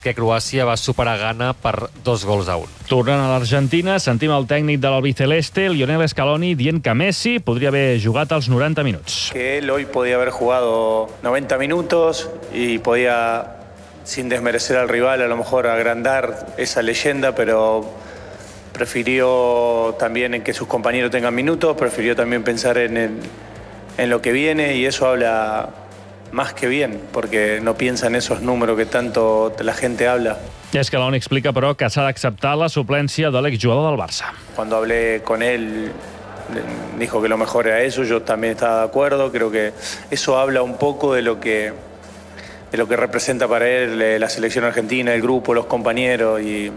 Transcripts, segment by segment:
que Croàcia va superar Ghana per 2-1. Tornant a l'Argentina, sentim el tècnic de l'albiceleste, Lionel Scaloni, dient que Messi podria haver jugat als 90 minuts. Que él hoy podía haber jugado 90 minutos y podía, sin desmerecer al rival, a lo mejor agrandar esa leyenda, pero prefirió también en que sus compañeros tengan minutos, prefirió también pensar en lo que viene, y eso habla más que bien, porque no piensa en esos números que tanto la gente habla. Scaloni explica, però, que s'ha d'acceptar la suplència de l'exjugador del Barça. Cuando hablé con él, dijo que lo mejor era eso, yo también estaba de acuerdo. Creo que eso habla un poco de lo que representa para él la selección argentina, el grupo, los compañeros, y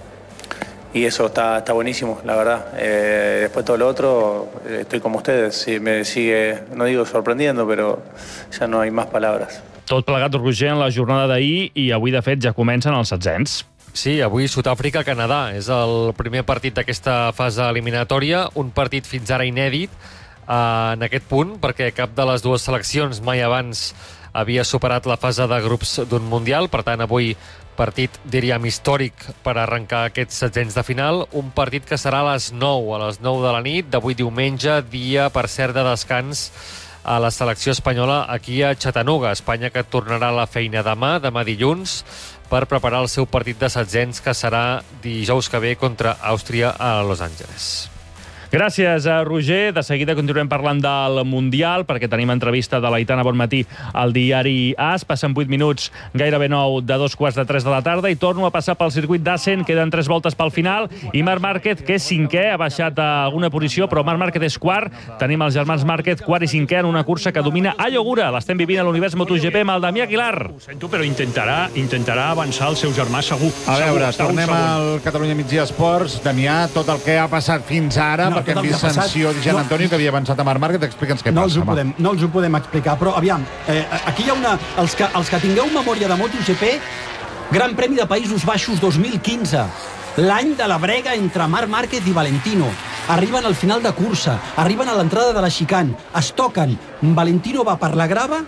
eso está buenísimo, la verdad. Después todo lo otro, estoy como ustedes. Sí, me sigue, no digo sorprendiendo, pero ya no hay más palabras. Tot plegat, Roger, en la jornada d'ahir, i avui, de fet, ja comencen els setzents. Sí, avui Sud-àfrica-Canadà és el primer partit d'aquesta fase eliminatòria, un partit fins ara inèdit en aquest punt, perquè cap de les dues seleccions mai abans havia superat la fase de grups d'un Mundial. Per tant, avui partit, diríem, històric per arrencar aquests setzents de final. Un partit que serà a les 9 de la nit d'avui diumenge, dia, per cert, de descans a la selecció espanyola aquí a Chattanooga. Espanya, que tornarà a la feina demà dilluns, per preparar el seu partit de setzents, que serà dijous que ve contra Àustria a Los Angeles. Gràcies, Roger. De seguida continuem parlant del Mundial, perquè tenim entrevista de l'Aitana Bonmatí al diari AS. Passen 8 minuts, gairebé 9, de 2:45 de la tarda, i torno a passar pel circuit d'Assen. Queden 3 voltes pel final, i Marc Márquez, que és cinquè, ha baixat a alguna posició, però Marc Márquez és quart. Tenim els germans Márquez, quart i cinquè, en una cursa que domina a Llogura. L'estem vivint a l'univers MotoGP amb el Damià Aguilar. Ho sento, però intentarà avançar el seu germà, segur. A veure, tornem al Catalunya Migdia Esports. Damià, tot el que ha passat fins ara, perquè hem vist sanció de Gian Antonio, que havia avançat a Marc Márquez. Explica'ns què passa. No els ho podem explicar, però aviam, aquí hi ha una... Els que tingueu memòria de MotoGP, Gran Premi de Països Baixos 2015, l'any de la brega entre Marc Márquez i Valentino. Arriben al final de cursa, arriben a l'entrada de la chicane, es toquen, Valentino va per la grava,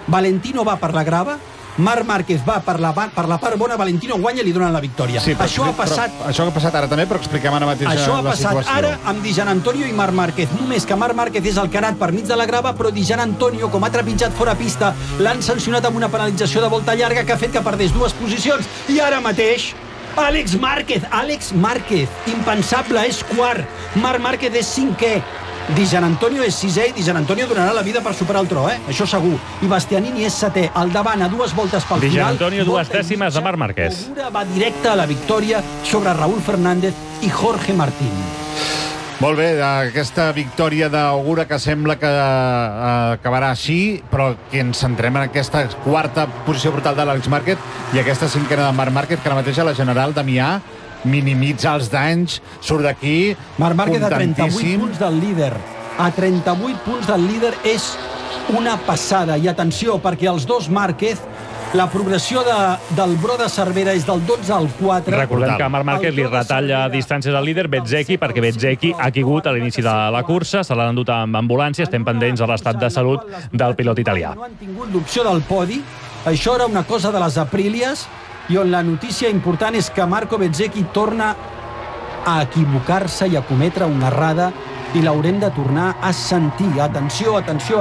Marc Márquez va per la part bona, Valentino guanya i li donen la victòria. Sí, això ha passat... Això ha passat ara també, però expliquem ara mateix la situació. Això ha passat ara amb Di Gian Antonio i Marc Márquez. Només que Marc Márquez és el que ha anat per mig de la grava, però Di Gian Antonio, com ha trepitjat fora pista, l'han sancionat amb una penalització de volta llarga que ha fet que perdés 2 posicions. I ara mateix, Àlex Márquez, impensable, és quart. Marc Márquez és cinquè. Di Gian Antonio és sisè, i Di Gian Antonio donarà la vida per superar el tro, això segur. I Bastianini és setè, al davant, a 2 voltes pel final. Di Gian Antonio, 2 dècimes de Marc Márquez. Ogura va directe a la victòria sobre Raúl Fernández i Jorge Martín. Molt bé, aquesta victòria d'Ogura, que sembla que acabarà així, però que ens centrem en aquesta quarta posició brutal de l'Àlex Márquez i aquesta cinquena de Marc Márquez, que ara mateix a la general, Damià, minimitza els danys, surt d'aquí Marc Márquez a 38 punts del líder. A 38 punts del líder és una passada. I atenció, perquè els dos Márquez, la progressió del Bro de Cervera és del 12 al 4. Recordem que Marc Márquez li retalla distàncies al líder Bezzecchi, perquè Bezzecchi ha caigut a l'inici de la cursa, se l'han endut amb ambulància. Estem pendents de l'estat de salut del pilot italià. No han tingut l'opció del podi. Això era una cosa de les Aprílies, i on la notícia important és que Marco Bezzecchi torna a equivocar-se i a cometre una errada, i l'haurem de tornar a sentir. Atenció,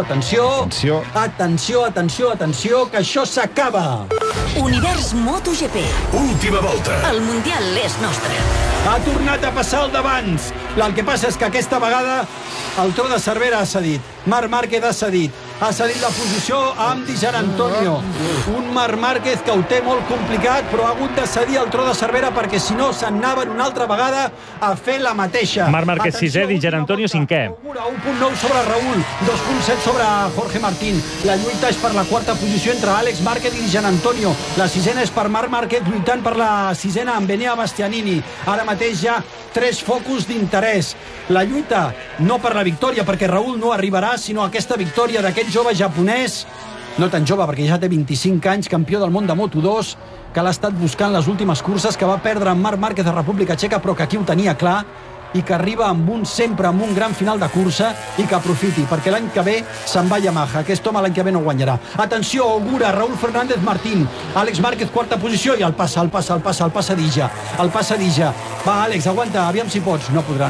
que això s'acaba. Univers MotoGP. Última volta. El Mundial és nostre. Ha tornat a passar el d'abans. El que passa és que aquesta vegada el tro de Cervera ha cedit. Marc Márquez ha cedit la posició amb Di Gian Antonio. Un Marc Márquez que ho té molt complicat, però ha hagut de cedir el tro de Cervera, perquè si no s'anaven una altra vegada a fer la mateixa. Marc Márquez sisè, Di Gian Antonio cinquè. 1.9 sobre Raúl, 2.7 sobre Jorge Martín. La lluita és per la quarta posició entre Àlex Márquez i Di Gian Antonio. La sisena és per Marc Márquez, lluitant per la sisena amb Enea Bastianini. Ara mateix hi ha 3 focus d'interès. La lluita no per la victòria, perquè Raúl no arribarà, sinó aquesta victòria d'aquest jove japonès, no tan jove perquè ja té 25 anys, campió del món de Moto2, que l'ha estat buscant les últimes curses, que va perdre en Marc Márquez a República Txeca, però que aquí ho tenia clar, i que arriba sempre amb un gran final de cursa i que aprofiti, perquè l'any que ve se'n va Yamaha. Aquest home l'any que ve no guanyarà. Atenció, augura Raúl Fernández Martín. Àlex Márquez, quarta posició, i el passa Dija. Va, Àlex, aguanta, aviam si pots. No podrà.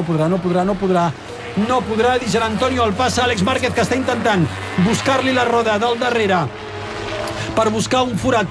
No podrà, Di Giannantonio, el passa Àlex Márquez, que està intentant buscar-li la roda del darrere per buscar un forat